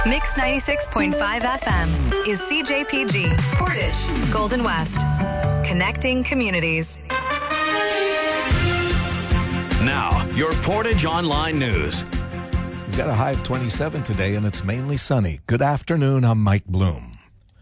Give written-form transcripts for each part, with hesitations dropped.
Mix 96.5 FM is CJPG, Portage, Golden West. Connecting communities. Now, your Portage Online News. We've got a high of 27 today, and it's mainly sunny. Good afternoon, I'm Mike Bloom.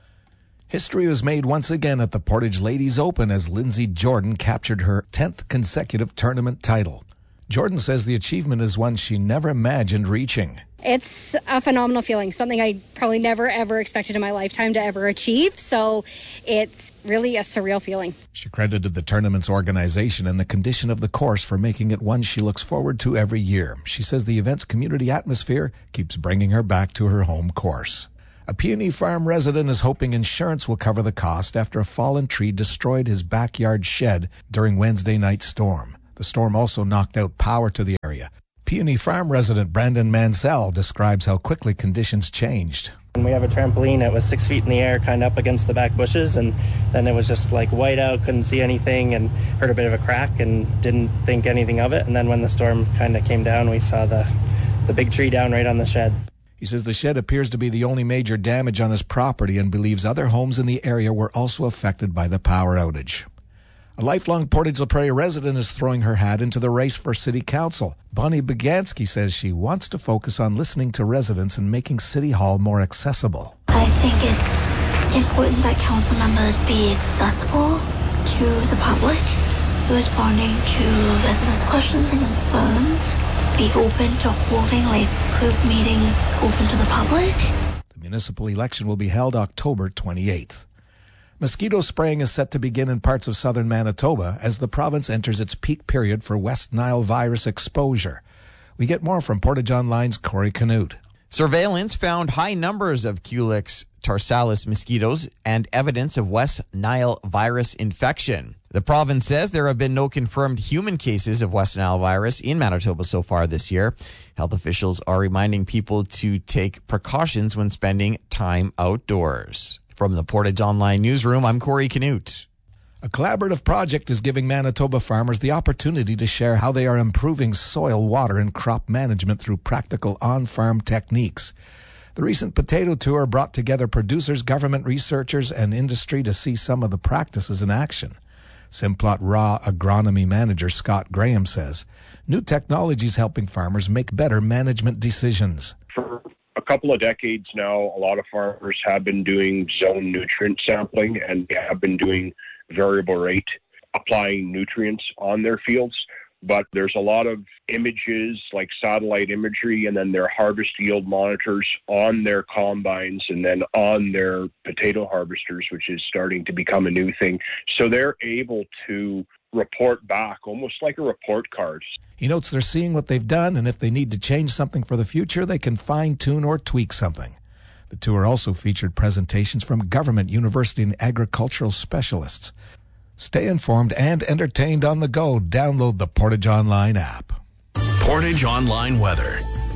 History was made once again at the Portage Ladies Open as Lindsay Jordan captured her 10th consecutive tournament title. Jordan says the achievement is one she never imagined reaching. It's a phenomenal feeling, something I probably never, ever expected in my lifetime to ever achieve. So it's really a surreal feeling. She credited the tournament's organization and the condition of the course for making it one she looks forward to every year. She says the event's community atmosphere keeps bringing her back to her home course. A Peony Farm resident is hoping insurance will cover the cost after a fallen tree destroyed his backyard shed during Wednesday night's storm. The storm also knocked out power to the area. Peony Farm resident Brandon Mansell describes how quickly conditions changed. We have a trampoline. It was 6 feet in the air, kind of up against the back bushes, and then it was just like white out, couldn't see anything, and heard a bit of a crack and didn't think anything of it. And then when the storm kind of came down, we saw the big tree down right on the sheds. He says the shed appears to be the only major damage on his property and believes other homes in the area were also affected by the power outage. A lifelong Portage La Prairie resident is throwing her hat into the race for City Council. Bonnie Bagansky says she wants to focus on listening to residents and making City Hall more accessible. I think it's important that council members be accessible to the public, responding to residents' questions and concerns, be open to holding group meetings open to the public. The municipal election will be held October 28th. Mosquito spraying is set to begin in parts of southern Manitoba as the province enters its peak period for West Nile virus exposure. We get more from Portage Online's Corey Canute. Surveillance found high numbers of Culex tarsalis mosquitoes and evidence of West Nile virus infection. The province says there have been no confirmed human cases of West Nile virus in Manitoba so far this year. Health officials are reminding people to take precautions when spending time outdoors. From the Portage Online Newsroom, I'm Corey Canute. A collaborative project is giving Manitoba farmers the opportunity to share how they are improving soil, water, and crop management through practical on-farm techniques. The recent potato tour brought together producers, government researchers, and industry to see some of the practices in action. Simplot Raw Agronomy Manager Scott Graham says new technology is helping farmers make better management decisions. For a couple of decades now, a lot of farmers have been doing zone nutrient sampling, and they have been doing variable rate applying nutrients on their fields. But there's a lot of images like satellite imagery and then their harvest yield monitors on their combines and then on their potato harvesters, which is starting to become a new thing. So they're able to report back almost like a report card. He notes they're seeing what they've done, and if they need to change something for the future, they can fine-tune or tweak something. The tour also featured presentations from government, university, and agricultural specialists. Stay informed and entertained on the go. Download the Portage Online app. Portage Online weather.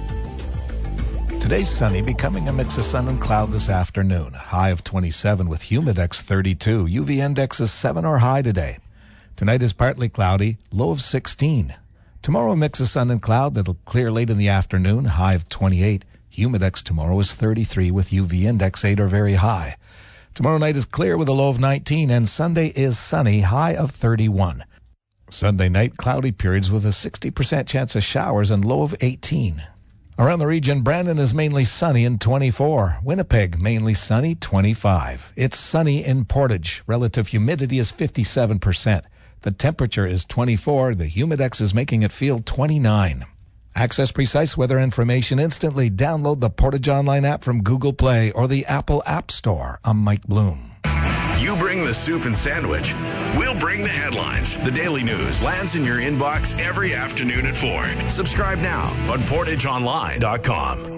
Today's sunny, becoming a mix of sun and cloud this afternoon. High of 27 with humidex 32. UV index is 7 or high today. Tonight is partly cloudy, low of 16. Tomorrow a mix of sun and cloud that'll clear late in the afternoon, high of 28. Humidex tomorrow is 33 with UV index 8 or very high. Tomorrow night is clear with a low of 19, and Sunday is sunny, high of 31. Sunday night, cloudy periods with a 60% chance of showers and low of 18. Around the region, Brandon is mainly sunny and 24. Winnipeg, mainly sunny, 25. It's sunny in Portage. Relative humidity is 57%. The temperature is 24. The humidex is making it feel 29. Access precise weather information instantly. Download the Portage Online app from Google Play or the Apple App Store. I'm Mike Bloom. You bring the soup and sandwich. We'll bring the headlines. The daily news lands in your inbox every afternoon at 4. Subscribe now on PortageOnline.com.